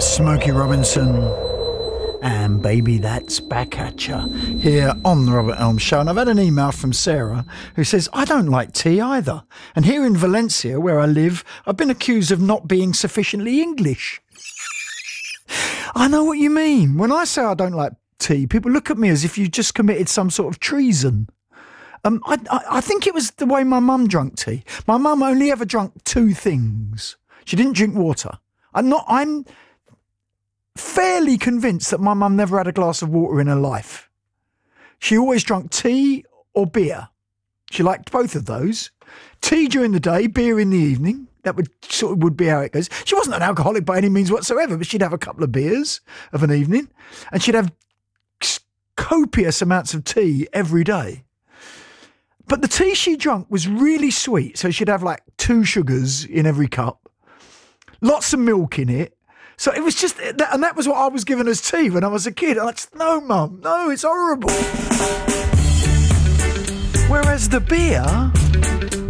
Smokey Robinson and Baby That's Back at Ya here on the Robert Elm Show. And I've had an email from Sarah who says, I don't like tea either. And here in Valencia, where I live, I've been accused of not being sufficiently English. I know what you mean. When I say I don't like tea, people look at me as if you just committed some sort of treason. I think it was the way my mum drank tea. My mum only ever drank two things. She didn't drink water. I'm fairly convinced that my mum never had a glass of water in her life. She always drank tea or beer. She liked both of those. Tea during the day, beer in the evening. That would be how it goes. She wasn't an alcoholic by any means whatsoever, but she'd have a couple of beers of an evening, and she'd have copious amounts of tea every day. But the tea she drank was really sweet, so she'd have like 2 sugars in every cup, lots of milk in it. So it was just, and that was what I was given as tea when I was a kid. I'm like, no, Mum, no, it's horrible. Whereas the beer